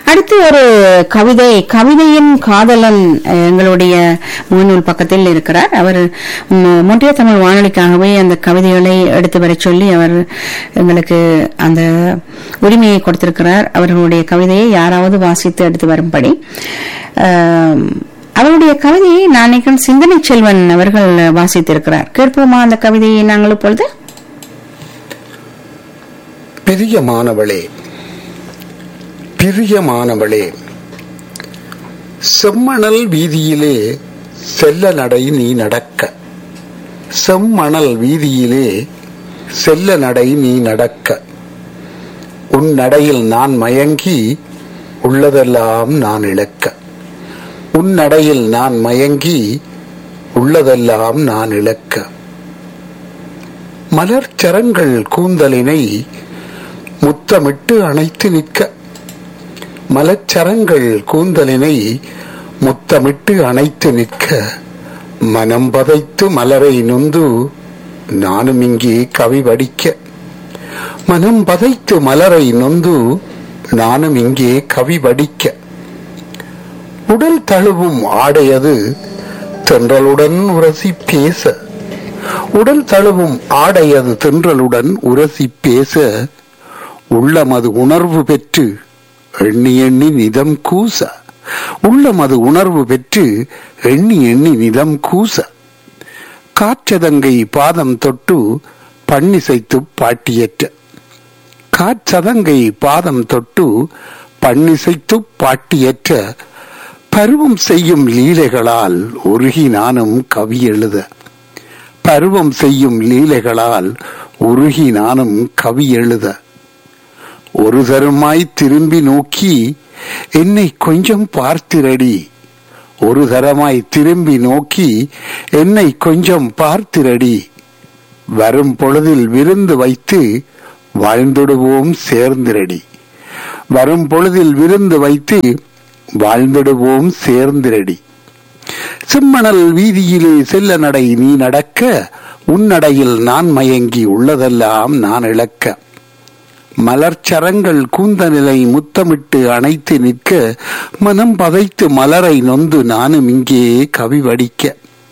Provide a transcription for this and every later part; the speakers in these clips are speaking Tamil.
அடுத்து ஒரு கவிதை, கவிதையின் காதலன் எங்களுடைய முகநூல் பக்கத்தில் இருக்கிறார். அவர் மொன்றிய தமிழ் வானொலிக்காகவே அந்த கவிதைகளை எடுத்து வர சொல்லி அவர் எங்களுக்கு அந்த உரிமையை கொடுத்திருக்கிறார். அவர்களுடைய கவிதையை யாராவது வாசித்து எடுத்து வரும்படி. அவருடைய கவிதையை நான் நினைக்கிறேன் சிந்தனை செல்வன் அவர்கள் வாசித்திருக்கிறார். கேட்போமா அந்த கவிதையை நாங்கள் இப்பொழுது? பிரியமானவளே, பிரியமானவளே, செம்மணல் வீதியிலே செல்ல நடை நீ நடக்க, செம்மணல் வீதியிலே செல்ல நடை நீ நடக்க, உன் நடையில் நான் மயங்கி உள்ளதெல்லாம் நான் இழக்க, உன் நடையில் நான் மயங்கி உள்ளதெல்லாம் நான் இழக்க, மலர்ச்சரங்கள் கூந்தலினை முத்தமிட்டு அணைத்து நிற்க, மலச்சரங்கள் கூந்தலினை முத்தமிட்டு அணைத்து நிற்க, மனம் பதைத்து மலரை நொந்து நானும் இங்கே கவி வடிக்க, மனம் பதைத்து மலரை நொந்து நானும் இங்கே கவி வடிக்க, உடல் தழுவும் ஆடையது தென்றலுடன் உரசி பேச, உடல் தழுவும் ஆடையது தென்றலுடன் உரசி பேச, உள்ளமது உணர்வு பெற்று எண்ணி எண்ணி நிதம் கூச, உள்ளமது உணர்வு பெற்று எண்ணி எண்ணி நிதம் கூச, காற்றதங்கை பாதம் தொட்டு பண்ணிசைத்து பாட்டியற்ற, காற்றதங்கை பாதம் தொட்டு பண்ணிசைத்து பாட்டியற்ற, பருவம் செய்யும் லீலைகளால் உருகி நானும் கவி எழுத, பருவம் செய்யும் லீலைகளால் உருகி நானும் கவி எழுத, ஒரு தரமாய் திரும்பி நோக்கி என்னை கொஞ்சம் பார்த்திரடி, ஒரு தரமாய் திரும்பி நோக்கி என்னை கொஞ்சம் பார்த்திரடி, வரும் பொழுதில் விருந்து வைத்து வாழ்ந்திடுவோம் சேர்ந்திரடி, வரும் பொழுதில் விருந்து வைத்து வாழ்ந்திடுவோம் சேர்ந்திரடி, செம்மணல் வீதியிலே செல்ல நடை நீ நடக்க, உன் நடையில் நான் மயங்கி உள்ளதெல்லாம் நான் இழக்க, மலர்ச்சரங்கள் கூந்தலினை முத்தமிட்டு அணைத்து நிற்க, மனம் பதைத்து மலரை நொந்து நானும் இங்கே கவி வடிக்க,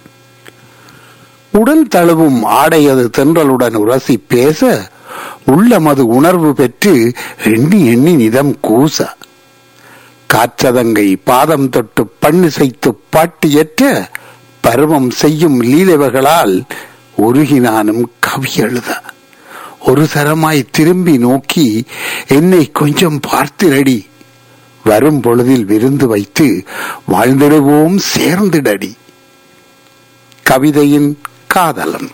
உடல் தழுவும் ஆடையது தென்றலுடன் உரசி பேச, உள்ளமது உணர்வு பெற்று எண்ணி எண்ணி நிதம் கூச, காற்றதங்கை பாதம் தொட்டு பண்ணிசைத்து பாட்டியற்ற, பருவம் செய்யும் லீலைவர்களால் உருகி நானும் கவி எழுத, ஒரு தரமாய் திரும்பி நோக்கி என்னை கொஞ்சம் பார்த்திரடி, வரும் பொழுதில் விருந்து வைத்து வாழ்ந்திடுவோம் சேர்ந்திடடி. கவிதையின் காதலன்.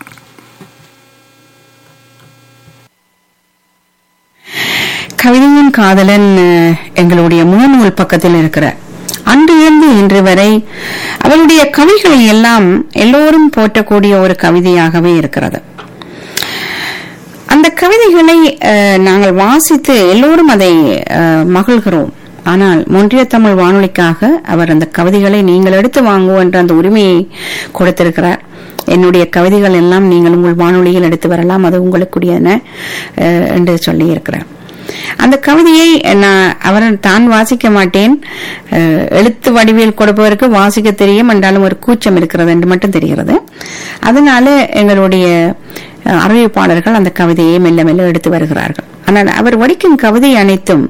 கவிதையின் காதலன் எங்களுடைய முகநூல் பக்கத்தில் இருக்கிறார். அன்று இருந்து இன்று வரை அவருடைய கவிகளை எல்லாம் எல்லோரும் போற்றக்கூடிய ஒரு கவிதையாகவே இருக்கிறது. அந்த கவிதைகளை நாங்கள் வாசித்து எல்லோரும் அதை மகிழ்கிறோம். ஆனால் மொன்றிய தமிழ் வானொலிக்காக அவர் அந்த கவிதைகளை நீங்கள் எடுத்து வாங்குவோம் என்ற அந்த உரிமையை கொடுத்திருக்கிறார். என்னுடைய கவிதைகள் எல்லாம் நீங்கள் உங்கள் வானொலியில் எடுத்து வரலாம், அது உங்களுக்குரியன என்று சொல்லி இருக்கிறார். அந்த கவிதையை அவர் தான் வாசிக்க மாட்டேன், எழுத்து வடிவில் கொடுப்பதற்கு வாசிக்க தெரியும் என்றாலும் ஒரு கூச்சம் இருக்கிறது என்று மட்டும் தெரிகிறது. அதனால எங்களுடைய அறிவிப்பாளர்கள் அந்த கவிதையை மெல்ல மெல்ல எடுத்து வருகிறார்கள். ஆனால் அவர் வடிக்கும் கவிதை அனைத்தும்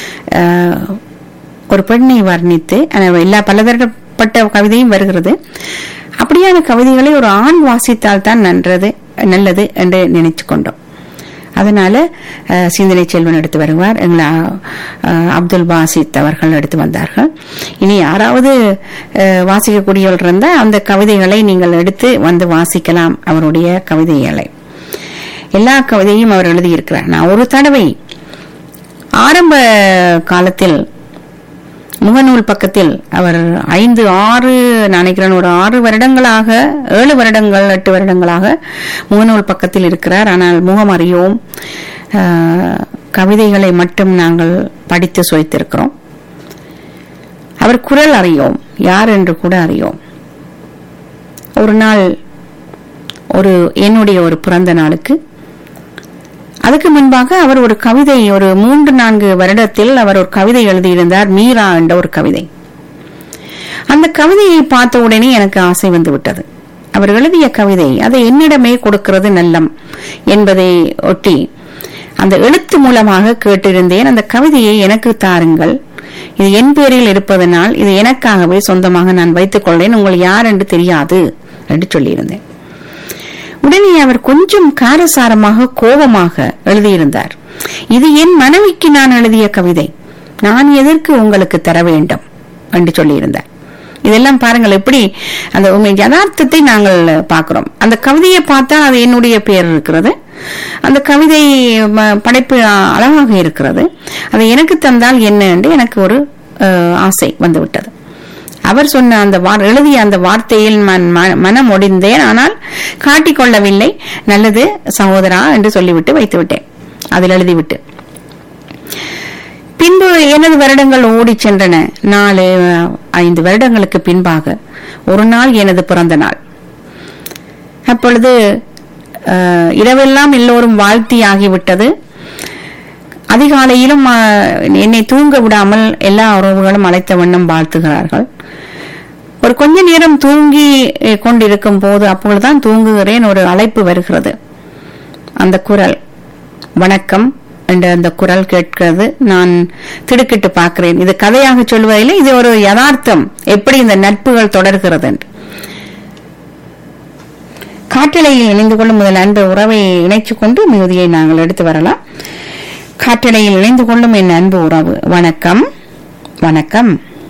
ஒரு பெண்ணை வர்ணித்து எல்லா பலதரப்பட்ட கவிதையும் வருகிறது. அப்படியான கவிதைகளை ஒரு ஆண் வாசித்தால் தான் நல்லது என்று நினைச்சு கொண்டோம். அதனால சிந்தனை செல்வன் எடுத்து வருவார், எங்களை அப்துல் பாசித் அவர்கள் எடுத்து வந்தார்கள். இனி யாராவது வாசிக்கக்கூடியவர்கள் இருந்தால் அந்த கவிதைகளை நீங்கள் எடுத்து வந்து வாசிக்கலாம். அவருடைய கவிதைகளை எல்லா கவிதையும் அவர் எழுதியிருக்கிறார். நான் ஒரு தடவை ஆரம்ப காலத்தில் முகநூல் பக்கத்தில் அவர் 5-6 நினைக்கிறேன், ஒரு 6 வருடங்களாக 7 வருடங்கள் 8 வருடங்களாக முகநூல் பக்கத்தில் இருக்கிறார். ஆனால் முகம் அறியோம், கவிதைகளை மட்டும் நாங்கள் படித்து சுவைத்திருக்கிறோம். அவர் குரல் அறியோம், யார் என்று கூட அறியோம். ஒரு நாள் என்னுடைய ஒரு பிறந்த நாளுக்கு அதுக்கு முன்பாக அவர் ஒரு கவிதை, ஒரு 3-4 வருடத்தில் அவர் ஒரு கவிதை எழுதியிருந்தார், மீரா என்ற ஒரு கவிதை. அந்த கவிதையை பார்த்த உடனே எனக்கு ஆசை வந்து விட்டது. அவர் எழுதிய கவிதை அதை என்னிடமே கொடுக்கிறது நல்லம் என்பதை ஒட்டி அந்த எழுத்து மூலமாக கேட்டிருந்தேன். அந்த கவிதையை எனக்கு தாருங்கள், இது என் பேரில் இருப்பதனால் இது எனக்காகவே சொந்தமாக நான் வைத்துக் கொள்றேன், உங்கள் யார் என்று தெரியாது என்று சொல்லியிருந்தேன். உடனே அவர் கொஞ்சம் காரசாரமாக கோபமாக எழுதியிருந்தார், இது என் மனைவிக்கு நான் எழுதிய கவிதை, நான் எதற்கு உங்களுக்கு தர வேண்டும் என்று சொல்லியிருந்தார். இதெல்லாம் பாருங்கள் எப்படி அந்த உண்மை யதார்த்தத்தை நாங்கள் பார்க்கிறோம். அந்த கவிதையை பார்த்தா அது என்னுடைய பெயர் இருக்கிறது, அந்த கவிதை படைப்பு அழகாக இருக்கிறது, அதை எனக்கு தந்தால் என்ன என்று எனக்கு ஒரு ஆசை வந்துவிட்டது. அவர் சொன்ன அந்த எழுதிய அந்த வார்த்தையில் மனம் ஒடிந்தேன், ஆனால் காட்டிக்கொள்ளவில்லை. நல்லது சகோதரா என்று சொல்லிவிட்டு வைத்து விட்டேன், அதில் எழுதிவிட்டு. பின்பு எனது வருடங்கள் ஓடி சென்றன. 4-5 வருடங்களுக்கு பின்பாக ஒரு நாள் எனது பிறந்த நாள். அப்பொழுது இரவெல்லாம் எல்லோரும் வாழ்த்தி ஆகிவிட்டது. அதிகாலையிலும் என்னை தூங்க விடாமல் எல்லா உறவுகளும் அழைத்த வண்ணம் வாழ்த்துகிறார்கள். ஒரு கொஞ்ச நேரம் தூங்கி கொண்டிருக்கும் போது அப்பொழுதுதான் தூங்குகிறேன், ஒரு அழைப்பு வருகிறது. அந்த குரல் வணக்கம் என்ற அந்த குரல் கேட்கிறது. நான் திடுக்கிட்டு பார்க்கிறேன். இது கதையாக சொல்வதில்லை, இது ஒரு யதார்த்தம், எப்படி இந்த நட்புகள் தொடர்கிறது என்று. காற்றலையில் இணைந்து கொள்ளும் முதல் அன்பு உறவை இணைச்சு கொண்டு மிகுதியை நாங்கள் எடுத்து வரலாம். காற்றலையில் இணைந்து கொள்ளும் என் அன்பு உறவு வணக்கம். வணக்கம்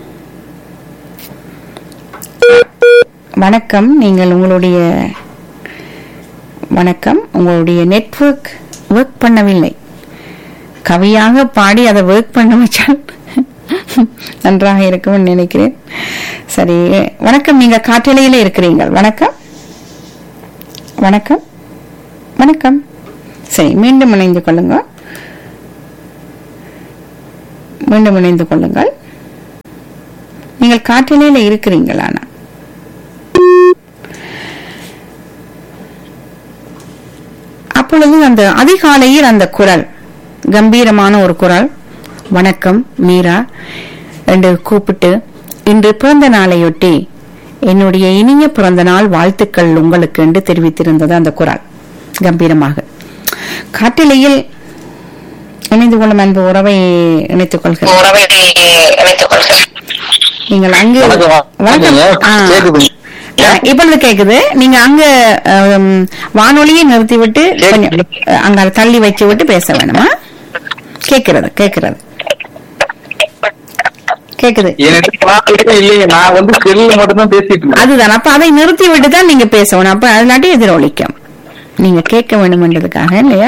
வணக்கம். நீங்கள் உங்களுடைய வணக்கம், உங்களுடைய நெட்வொர்க் ஒர்க் பண்ணவில்லை. கவியாக பாடி அதை ஒர்க் பண்ண வச்சால் நன்றாக இருக்கும் நினைக்கிறேன். சரி, வணக்கம். நீங்க காற்றலையில இருக்கிறீங்க. வணக்கம் வணக்கம் வணக்கம். சரி, மீண்டும் இணைந்து கொள்ளுங்கள், மீண்டும் இணைந்து கொள்ளுங்கள். நீங்கள் காற்றலையில இருக்கிறீங்களா? அப்பொழுது அந்த அதிகாலையில் அந்த குரல், கம்பீரமான ஒரு குரல், வணக்கம் மீரா என்று கூப்பிட்டு, இன்று பிறந்த நாளையொட்டி என்னுடைய இனிய பிறந்த நாள் வாழ்த்துக்கள் உங்களுக்கு என்று தெரிவித்திருந்தது அந்த குரல் கம்பீரமாக. காட்டிலையில் இணைந்து கொள்ளும் அன்பு உறவை இணைத்துக் கொள்கிறேன். நீங்கள் அங்கு இப்பொழுது கேக்குது. நீங்க அங்க வானொலியை நிறுத்திவிட்டு கொஞ்சம் அங்க தள்ளி வச்சு விட்டு பேச வேணுமா? கேக்குறது கேக்குறது கேக்குது. அதுதான், அப்ப அதை நிறுத்தி விட்டு தான் நீங்க பேசணும். அப்ப அதனாட்டி எதிரொலிக்கும். நீங்க கேட்க வேண்டும்ன்றதுக்காக இல்லையா?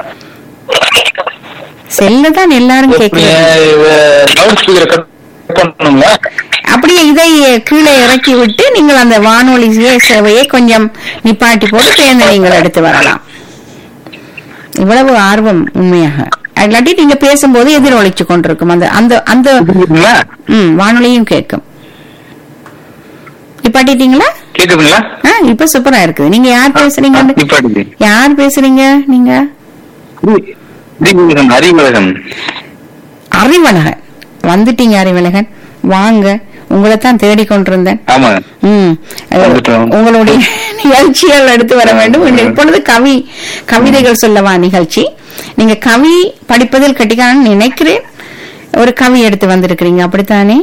செல்லுதான் எல்லாரும் கேட்க. அப்படியே இதை கீழே இறக்கி விட்டு நீங்கள் அந்த வானொலி சேவையை கொஞ்சம் நிப்பாட்டி போட்டு சேர்ந்து நீங்கள் எடுத்து வரலாம். இவ்வளவு ஆர்வம் உண்மையாக. இல்லாட்டி நீங்க பேசும்போது எதிரொலிச்சு கொண்டிருக்கும் அந்த அந்த அந்த வானொலியும் கேட்கும். நிப்பாட்டிட்டீங்களா? இப்ப சூப்பரா இருக்குது. நீங்க யார் பேசுறீங்க? யார் பேசுறீங்க நீங்க? அறிவழகன் வந்துட்டீங்க. அறிவழகன் வாங்க, உங்களை தான் தேடிக்கொண்டிருந்தேன். உங்களுடைய நிகழ்ச்சிகள் எடுத்து வர வேண்டும். இப்பொழுது கவிதைகள் சொல்லவா நிகழ்ச்சி. நீங்க கவி படிப்பதில் கட்டிக்கான்னு நினைக்கிறேன். ஒரு கவி எடுத்து வந்திருக்கிறீங்க, அப்படித்தானே?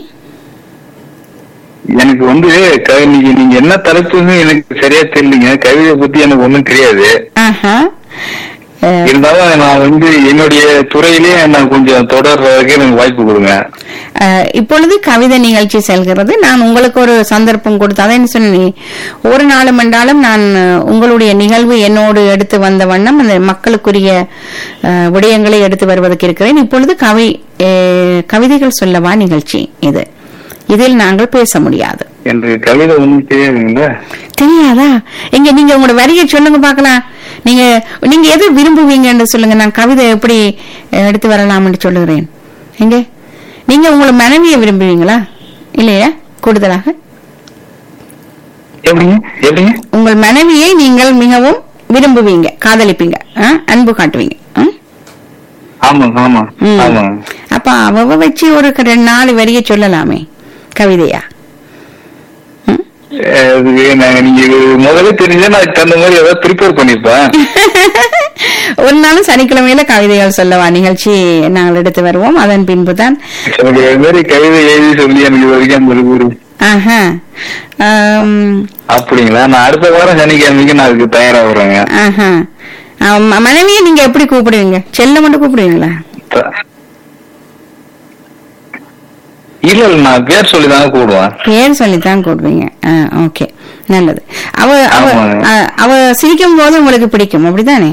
எனக்கு நீங்க என்ன தலைப்புன்னு எனக்கு சரியா தெரியலீங்க. கவிதை பத்தி எனக்கு ஒண்ணும் தெரியாது. இருந்தாலும் நான் என்னுடைய துறையிலேயே நான் கொஞ்சம் தொடர்றதுக்கு எனக்கு வாய்ப்பு கொடுங்க. இப்பொழுது கவிதை நிகழ்ச்சி செல்கிறது. நான் உங்களுக்கு ஒரு சந்தர்ப்பம் கொடுத்தாதான் சொன்னேன். ஒரு நாளும் என்றாலும் நான் உங்களுடைய நிகழ்வு என்னோடு எடுத்து வந்த வண்ணம் அந்த மக்களுக்குரிய விடயங்களை எடுத்து வருவதற்கு இருக்கிறேன். இப்பொழுது கவிதைகள் சொல்லவா நிகழ்ச்சி இது. இதில் நாங்கள் பேச முடியாது. எனக்கு கவிதை ஒன்றும் தெரியாதுங்களா? தெரியாதா? எங்க நீங்க உங்களோட வரியை சொல்லுங்க பாக்கலாம். நீங்க எது விரும்புவீங்கன்னு சொல்லுங்க. நான் கவிதை எப்படி எடுத்து வரலாம்னு சொல்லுகிறேன். எங்க நீங்க உங்களை மனைவியை விரும்புவீங்களா இல்லையா? கூடுதலாக உங்கள் மனைவியை நீங்கள் மிகவும் விரும்புவீங்க, காதலிப்பீங்க, அன்பு காட்டுவீங்க. ஆமா ஆமா ம். ஆமா. அப்ப அவ வச்சு ஒரு 4 வரிய சொல்லலாமே கவிதையா? நீங்க முதல்ல தெரிஞ்சா நான் அதுக்கு தகுந்த மாதிரி ஏதாவது ப்ரிப்பேர் பண்ணிருப்பேன். ஒரு நாளும் சனிக்கிழமையில கவிதைகள் சொல்லவா நிகழ்ச்சி நாங்கள் எடுத்து வருவோம். அதன் பின்புதான் எனக்கு இது மாதிரி கவிதை எழுதி சொல்லி எனக்கு இது வரைக்கும் அந்த ஒரு ஆஹா அப்படிங்களா? நான் அடுத்த வாரம் சனிக்கிழமைக்கு நான் அதுக்கு தயாராகிறேங்க. ஆஹா மனைவியை நீங்க எப்படி கூப்பிடுவீங்க? செல்ல மட்டும் கூப்பிடுவீங்களா? இல்ல இல்ல, நான் பேர் சொல்லிதாங்க கூடுவேன். பேர் சொல்லித்தான் கூப்பிடுவீங்க. ஓகே, நல்லது. அவ அவ ஆமாங்க. அவ சிரிக்கும் போது உங்களுக்கு பிடிக்கும், அப்படித்தானே?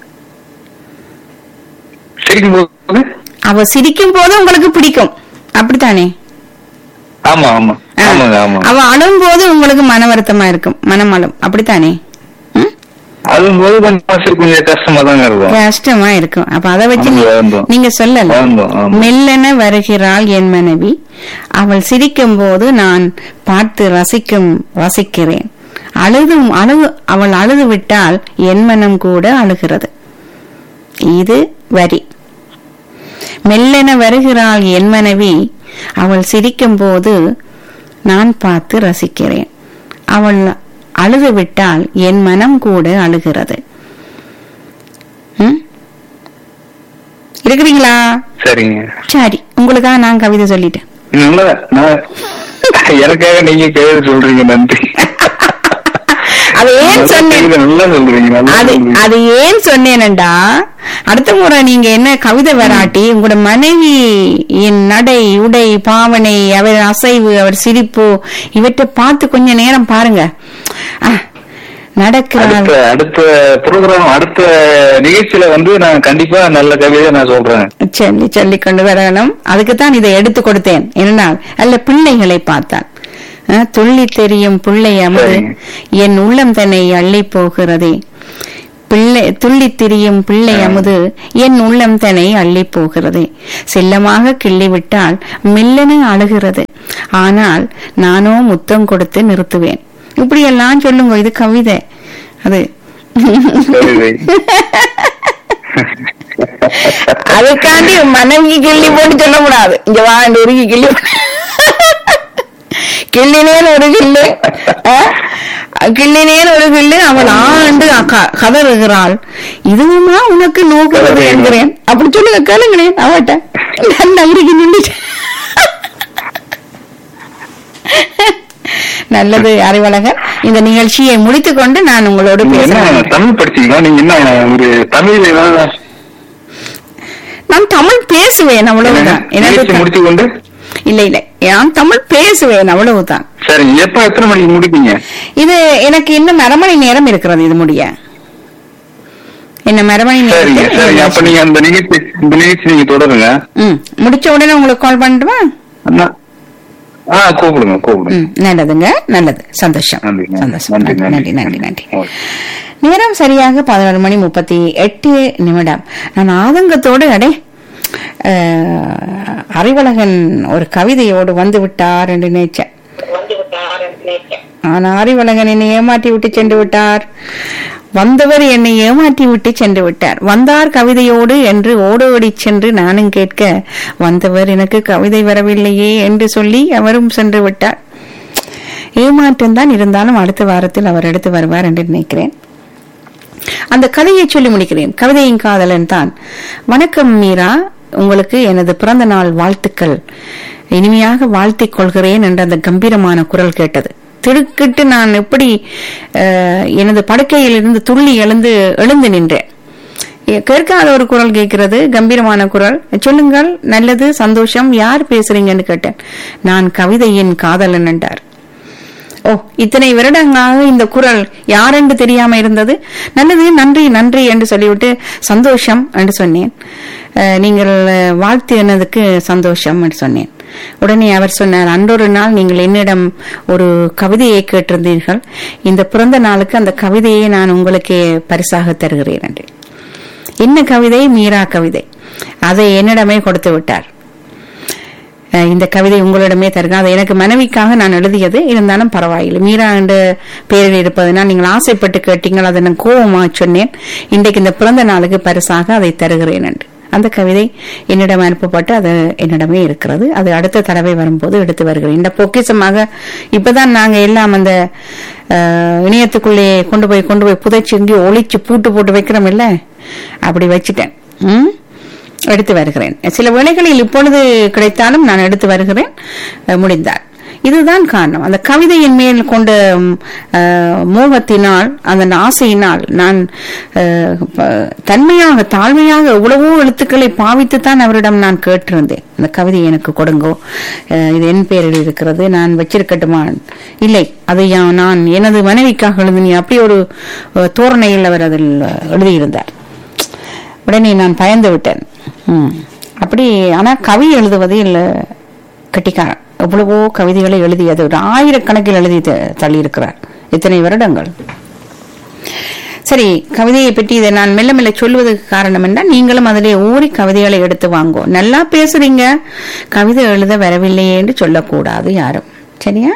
சிரிக்கும் போது அவ சிரிக்கும் போது உங்களுக்கு பிடிக்கும், அப்படித்தானே? ஆமா ஆமா ஆமாங்க ஆமா. அவ அழும் போது உங்களுக்கு மன வருத்தமா இருக்கும், மனம் அழும், அப்படித்தானே? அழும்போது கொஞ்சம் கஷ்டமா தாங்க இருக்கும். கஷ்டமா இருக்கும். அப்ப அதை வச்சு ஆமா, நீங்க சொல்லல. ஆமா, ஆமா. மெல்லென வருகிறாள் என் மனைவி, அவள் சிரிக்கும் போது நான் பார்த்து ரசிக்கிறேன். அவள் அழுது விட்டால் என் மனம் கூட அழுகிறது. இது வரி. மெல்லென வருகிறாள் என் மனைவி, அவள் சிரிக்கும் போது நான் பார்த்து ரசிக்கிறேன். அவள் அழுது விட்டால் என் மனம் கூட அழுகிறது. இருக்கிறீங்களா? சரிங்க. சரி, உங்களுக்காக நான் கவிதை சொல்லிட்டேன். எனக்காக நீங்க கவிதை சொல்றீங்க, நன்றி. அது ஏன் சொன்னேன், அது ஏன் சொன்னேன்டா, அடுத்த முறை நீங்க என்ன கவிதை வராட்டி உங்களோட மனைவியின் நடை, உடை, பாவனை, அவர் அசைவு, அவர் சிரிப்பு, இவற்றை பார்த்து கொஞ்ச நேரம் பாருங்க. நடக்கிறாங்க. அடுத்த ப்ரோக்ராம், அடுத்த நிகழ்ச்சியில நான் கண்டிப்பா நல்ல கவிதை நான் சொல்றேன். சொல்லி கொண்டு வரணும். அதுக்குத்தான் இதை எடுத்து கொடுத்தேன். என்னால் அல்ல, பிள்ளைகளை பார்த்தான் துள்ளி தெரியும் பிள்ளை அமுது என் உள்ளம் தன்னை அள்ளி போகிறதே. துள்ளி திரியும் பிள்ளை அமுது என் உள்ளம் தன்னை அள்ளி போகிறதே. செல்லமாக கிள்ளிவிட்டால் மெல்லென அழுகிறது, ஆனால் நானோ முத்தம் கொடுத்து நிறுத்துவேன். இப்படி எல்லாம் சொல்லுங்க, இது கவிதை. அது அதுக்காண்டி மனைவி கிள்ளி போட்டு சொல்லக்கூடாது. இங்க வாண்டு உருகி கிள்ளி கிள்ளினேன் ஒரு கிள்ளு, கிள்ளினேன் ஒரு கிள்ளு, அவள் ஆண்டு கதறுகிறாள், இதுவுமா உனக்கு நோக்குறது என்கிறேன். அப்படி சொல்லுங்க, கேளுங்களேன் அவட்ட. நகருக்கு நின்றுச்சு. நல்லது அறிவழகர், இந்த நிகழ்ச்சியை முடித்துக் கொண்டு நான் உங்களோடு தமிழ் படிச்சீங்களா? நீங்க என்ன ஒரு தமிழ்? நான் தமிழ் பேசுவேன், அவ்வளவுதான். முடித்துக் கொண்டு இல்ல நான் தமிழ் பேசுவேன், அவ்வளவுதான். சரி, எப்ப எத்தனை மணிக்கு முடிப்பீங்க? இது எனக்கு இன்னும் 1/2 மணி நேரம் இருக்கிறது இது முடிய. என்ன 1/2 மணி நேரம். அப்ப நீங்க அந்த நிகழ்ச்சி நீங்க தொடருங்க. முடிச்ச உடனே உங்களுக்கு கால் பண்ணட்டுமா? கூப்பிடுங்க. நல்லதுங்க, நல்லது, சந்தோஷம். நன்றி நன்றி நன்றி. நேரம் சரியாக 11:38. நான் ஆதங்கத்தோடு அடே அறிவழகன் ஒரு கவிதையோடு வந்து விட்டார் என்று நினைச்சேன். ஆனா அறிவழகன் என்னை ஏமாற்றி விட்டு சென்று விட்டார். வந்தவர் என்னை ஏமாற்றி விட்டு சென்று விட்டார். வந்தார் கவிதையோடு என்று ஓடோடி சென்று நானும் கேட்க, வந்தவர் எனக்கு கவிதை வரவில்லையே என்று சொல்லி அவரும் சென்று விட்டார். ஏமாற்றம் தான், இருந்தாலும் அடுத்த வாரத்தில் அவர் எடுத்து வருவார் என்று நினைக்கிறேன். அந்த கதையை சொல்லி முடிக்கிறேன். கவிதையின் காதலன் தான். வணக்கம் மீரா, உங்களுக்கு எனது பிறந்த நாள் வாழ்த்துக்கள். இனிமையாக வாழ்த்திக் கொள்கிறேன் என்ற அந்த கம்பீரமான குரல் கேட்டது. திடுக்கிட்டு நான் எப்படி எனது படுக்கையில் இருந்து துள்ளி எழுந்து நின்றேன். கேட்காத ஒரு குரல் கேட்கிறது, கம்பீரமான குரல். சொல்லுங்கள், நல்லது, சந்தோஷம், யார் பேசுறீங்கன்னு கேட்டேன். நான் கவிதையின் காதலன் என்றார். ஓ, இத்தனை வருடங்களாக இந்த குரல் யாரென்று தெரியாம இருந்தது. நல்லது, நன்றி நன்றி என்று சொல்லிவிட்டு சந்தோஷம் என்று சொன்னேன். நீங்கள் வாழ்த்தினதுக்கு சந்தோஷம் என்று சொன்னேன். உடனே அவர் சொன்னார், அன்றொரு நாள் நீங்கள் என்னிடம் ஒரு கவிதையை கேட்டிருந்தீர்கள். இந்த பிறந்த நாளுக்கு அந்த கவிதையை நான் உங்களுக்கு பரிசாக தருகிறேன் என்று. என்ன கவிதை? மீரா கவிதை. அதை என்னிடமே கொடுத்து விட்டார். இந்த கவிதை உங்களிடமே தருகிறேன். அதை எனக்கு மனைவிக்காக நான் எழுதியது, இருந்தாலும் பரவாயில்லை, மீரா என்ற பெயரில் இருப்பதனால் நீங்கள் ஆசைப்பட்டு கேட்டீங்கள், அதை நான் கோபமா சொன்னேன். இன்றைக்கு இந்த பிறந்த நாளுக்கு பரிசாக அதை தருகிறேன் என்று. அந்த கவிதை என்னிடம் அனுப்பப்பட்டு அது என்னிடமே இருக்கிறது. அது அடுத்த தடவை வரும்போது எடுத்து வருகிறேன். இந்த பொக்கிசமாக இப்பதான் நாங்க எல்லாம் அந்த இணையத்துக்குள்ளே கொண்டு போய் புதைச்சு இங்கே ஒளிச்சு பூட்டு போட்டு வைக்கிறோம் இல்ல, அப்படி வச்சுட்டேன். எடுத்து வருகிறேன். சில வேளைகளில் இப்பொழுது கிடைத்தாலும் நான் எடுத்து வருகிறேன் முடிந்தால். இதுதான் காரணம். அந்த கவிதையின் மேல் கொண்ட மோகத்தினால், அந்த ஆசையினால் நான் தன்மையாக தாழ்மையாக எவ்வளவோ எழுத்துக்களை பாவித்துத்தான் அவரிடம் நான் கேட்டிருந்தேன். அந்த கவிதை எனக்கு கொடுங்கோ, இது என் பேரில் இருக்கிறது, நான் வச்சிருக்கட்டுமா? இல்லை, அதை நான் எனது மனைவிக்காக எழுதினி. அப்படி ஒரு தோரணையில் அவர் அதில் எழுதியிருந்தார். உடனே நான் பயந்து விட்டேன். அப்படி. ஆனா கவி எழுதுவதில் கட்டிக்காரன். எவ்வளவோ கவிதைகளை எழுதி, அது ஒரு 1000கணக்கில் எழுதி தள்ளி இருக்கிறார். இத்தனை வருடங்கள். சரி, கவிதையை பற்றி இதை நான் மெல்ல மெல்ல சொல்வதற்கு காரணம் என்றால், நீங்களும் அதிலே ஊறி கவிதைகளை எடுத்து வாங்கோ. நல்லா பேசுறீங்க, கவிதை எழுத வரவில்லையே என்று சொல்லக்கூடாது யாரும். சரியா?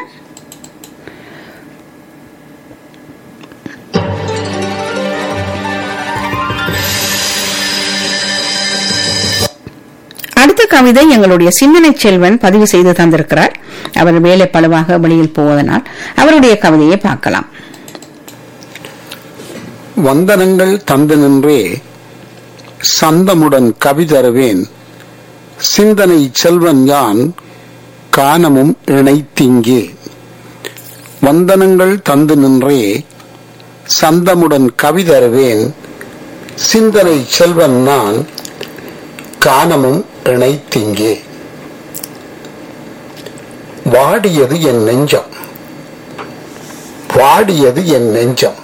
அடுத்த கவிதை எங்களுடைய சிந்தனை செல்வன் பதிவு செய்து தந்திருக்கிறார். அவர் வேலை பழுவாக வெளியில் போவதனால் அவருடைய கவிதையை பார்க்கலாம். வந்தனங்கள் தந்து நின்றே சந்தமுடன் கவிதருவேன், சிந்தனை செல்வன் யான் காணமும் இணைத்திங்கே. வந்தனங்கள் தந்து நின்றே சந்தமுடன் கவிதருவேன், சிந்தனை செல்வன் நான் காணமும் இணைத்திங்கே. வாடியது என் நெஞ்சம், வாடியது என் நெஞ்சம்,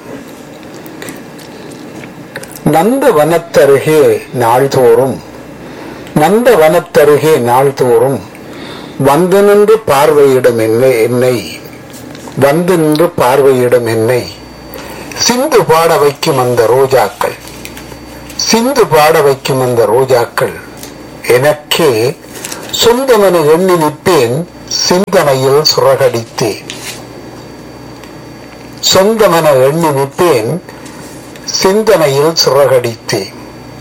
நந்த வனத்தருகே நாள்தோறும், நந்த வனத்தருகே நாள்தோறும் வந்து நின்று பார்வையிடும் என்னை, வந்து நின்று பார்வையிடும் என்னை சிந்து பாட வைக்கும் அந்த ரோஜாக்கள், சிந்து பாட வைக்கும் அந்த ரோஜாக்கள் எனக்கே சொந்தமென எண்ணி நிற்பேன், சிந்தனையில் சுரகடித்தேன். சொந்தமென எண்ணி நிற்பேன், சிந்தனையில் சுரகடித்தேன்.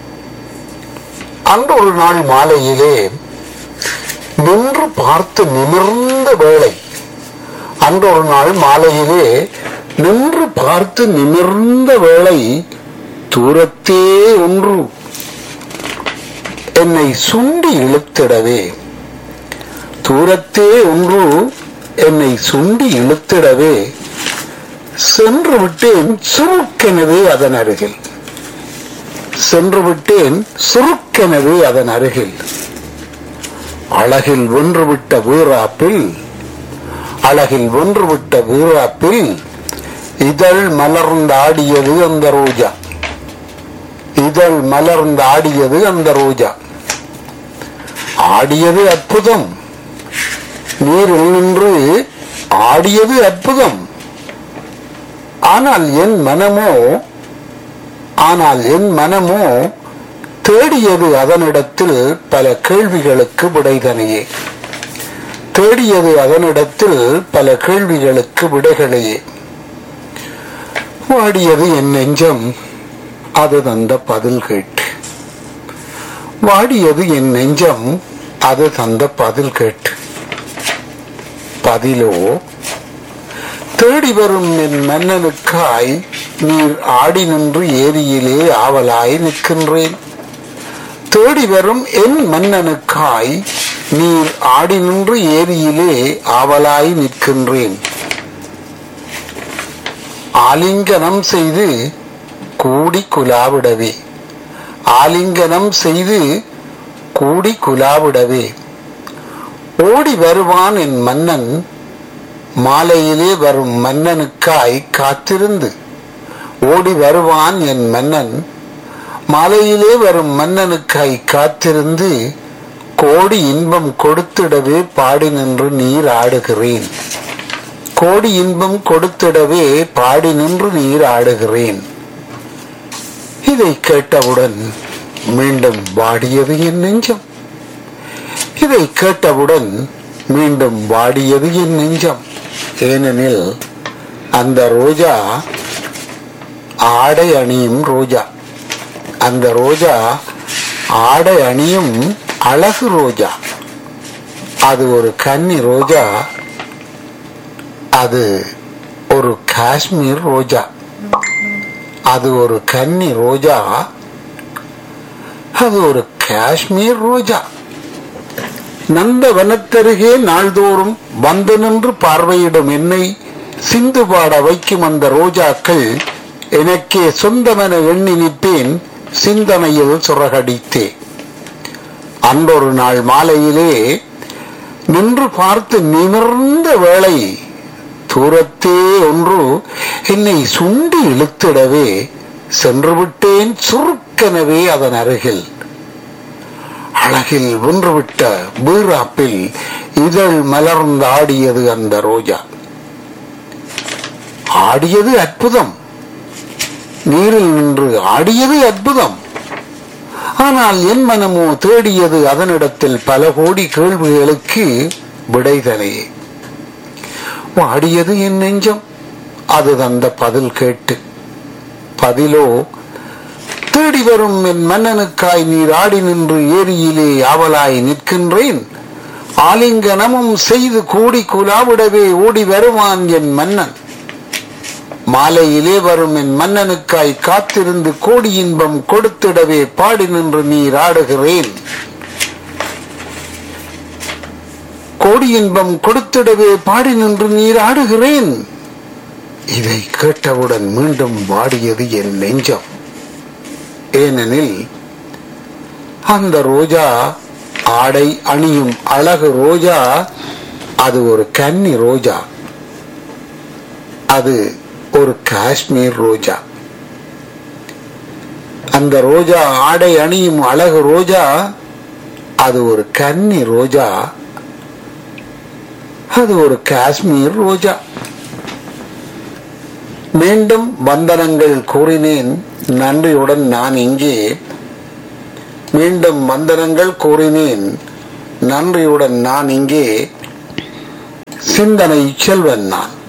அன்று ஒரு நாள் மாலையிலே நின்று பார்த்து நிமிர்ந்த வேளை, அன்று ஒரு நாள் மாலையிலே நின்று பார்த்து நிமிர்ந்த வேளை, தூரத்தே ஒன்று என்னை சுண்டி இழுத்திடவே, தூரத்தே ஒன்று என்னை சுண்டி இழுத்திடவே சென்று விட்டேன் சுருக்கெனவே அதன் அருகில், சென்று விட்டேன் சுருக்கெனவே அதன் அருகில். அழகில் வென்றுவிட்ட வீராப்பில், அழகில் வென்றுவிட்ட வீராப்பில் இதழ் மலர்ந்து ஆடியது அந்த ரோஜா, இதழ் மலர்ந்து ஆடியது அந்த ரோஜா. ஆடியது அற்புதம், நீரில் நின்று ஆடியது அற்புதம். ஆனால் என் மனமோ, ஆனால் என் மனமோ தேடியது அதனிடத்தில் பல கேள்விகளுக்கு விடைதனையே, தேடியது அதனிடத்தில் பல கேள்விகளுக்கு விடைகளையே. வாடியது என் நெஞ்சம் அது தந்த பதில் கேட்டு, வாடியது என் நெஞ்சம் அது தந்த பதில் கேட்டு. பதிலோ தேடி வரும் என் மன்னனுக்காய் நீர் ஆடி நின்று ஏரியிலே ஆவலாய் நிற்கின்றேன், தேடி வரும் என் மன்னனுக்காய் நீர் ஆடி நின்று ஏரியிலே ஆவலாய் நிற்கின்றேன். ஆலிங்கனம் செய்து கூடி குலாவிடவே, ஆலிங்கனம் செய்து கூடி குலாவிடவே ஓடி வருவான் என் மன்னன், மாலையிலே வரும் மன்னனுக்காய் காத்திருந்து. ஓடி வருவான் என் மன்னன், மாலையிலே வரும் மன்னனுக்காய் காத்திருந்து. கோடி இன்பம் கொடுத்திடவே பாடி நின்று நீர் ஆடுகிறேன், கோடி இன்பம் கொடுத்திடவே பாடி நின்று நீர் ஆடுகிறேன். இதை கேட்டவுடன் மீண்டும் வாடியது என் நெஞ்சம், இதை கேட்டவுடன் மீண்டும் வாடியது என் நெஞ்சம். ஏனெனில் அந்த ரோஜா ஆடை அணியும் ரோஜா, அந்த ரோஜா ஆடை அணியும் அழகு ரோஜா, அது ஒரு கன்னி ரோஜா, அது ஒரு காஷ்மீர் ரோஜா, அது ஒரு கன்னி ரோஜா, அது ஒரு காஷ்மீர் ரோஜா. நந்தவனத்தருகே நாள்தோறும் வந்து நின்று பார்வையிடும் என்னை சிந்து பாட வைக்கும் அந்த ரோஜாக்கள் எனக்கே சொந்தமென எண்ணி நிற்பேன், சிந்தனையில் சுரகடித்தே. அன்றொரு நாள் மாலையிலே நின்று பார்த்து நிமிர்ந்த வேளை தூரத்தே ஒன்று என்னை சுண்டி இழுத்திடவே சென்று விட்டேன் சுருக்கெனவே அதன் அருகில். அழகில் வென்றுவிட்ட வீராப்பில் இதழ் மலர்ந்து ஆடியது அந்த ரோஜா. ஆடியது அற்புதம், நீரில் நின்று ஆடியது அற்புதம். ஆனால் என் மனமோ தேடியது அதனிடத்தில் பல கோடி கேள்விகளுக்கு விடைதலையே. வாடியது என் நெஞ்சம், அது தந்த பதில் கேட்டு. பதிலோ, தேடி வரும் என் மன்னனுக்காய் நீர் ஆடி நின்று ஏரியிலே ஆவலாய் நிற்கின்றேன், ஆலிங்கனமும் செய்து கூடி குலாவிடவே ஓடி வருவான் என் மன்னன். மாலையிலே வரும் என் மன்னனுக்காய் காத்திருந்து கோடி இன்பம் கொடுத்திடவே பாடி நின்று நீர் ஆடுகிறேன். கோடி இன்பம் கொடுத்திடவே பாடி நின்று நீர் ஆடுகிறேன். இதை கேட்டவுடன் மீண்டும் வாடியது என் நெஞ்சம். ஏனெனில் அந்த ரோஜா, ஆடை அணியும் அழகு ரோஜா, அது ஒரு கன்னி ரோஜா, அது ஒரு காஷ்மீர் ரோஜா. அந்த ரோஜா, ஆடை அணியும் அழகு ரோஜா, அது ஒரு கன்னி ரோஜா, அது ஒரு காஷ்மீர் ரோஜா. மீண்டும் வந்தனங்கள் கூறினேன், நன்றியுடன் நான் இங்கே. மீண்டும் வந்தனங்கள் கூறினேன், நன்றியுடன் நான் இங்கே. சிந்தனை செல்வன் நான்.